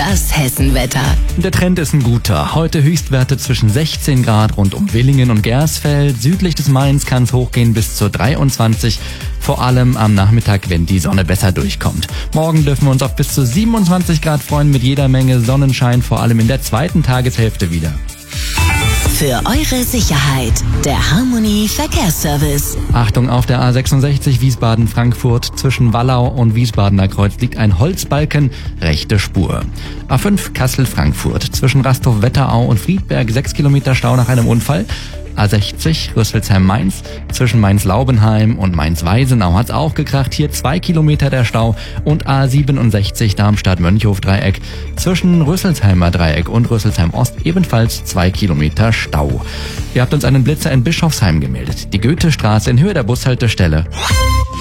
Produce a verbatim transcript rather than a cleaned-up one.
Das Hessenwetter. Der Trend ist ein guter. Heute Höchstwerte zwischen sechzehn Grad rund um Willingen und Gersfeld. Südlich des Mains kann es hochgehen bis zu dreiundzwanzig. Vor allem am Nachmittag, wenn die Sonne besser durchkommt. Morgen dürfen wir uns auf bis zu siebenundzwanzig Grad freuen mit jeder Menge Sonnenschein, vor allem in der zweiten Tageshälfte wieder. Für eure Sicherheit, der Harmony Verkehrsservice. Achtung, auf der A sechsundsechzig Wiesbaden-Frankfurt zwischen Wallau und Wiesbadener Kreuz liegt ein Holzbalken, rechte Spur. A fünf Kassel-Frankfurt zwischen Rastow-Wetterau und Friedberg sechs Kilometer Stau nach einem Unfall. A sechzig Rüsselsheim-Mainz zwischen Mainz-Laubenheim und Mainz-Weisenau hat's auch gekracht. Hier zwei Kilometer der Stau. Und A siebenundsechzig Darmstadt-Mönchhof-Dreieck zwischen Rüsselsheimer Dreieck und Rüsselsheim-Ost ebenfalls zwei Kilometer Stau. Ihr habt uns einen Blitzer in Bischofsheim gemeldet. Die Goethestraße in Höhe der Bushaltestelle.